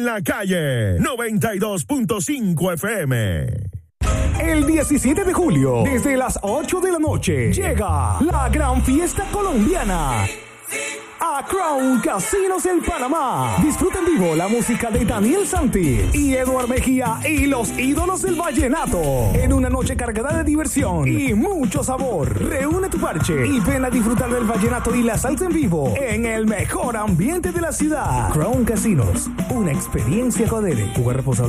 La calle 92.5 FM. El 17 de julio, desde las 8 de la noche, llega la gran fiesta colombiana a Crown Casinos en Panamá. Disfruta en vivo la música de Daniel Santis y Eduard Mejía y los ídolos del vallenato en una noche cargada de diversión y mucho sabor. Reúne tu parche y ven a disfrutar del vallenato y la salsa en vivo en el mejor ambiente de la ciudad. Crown Casinos, una experiencia Codere. Jugar responsable.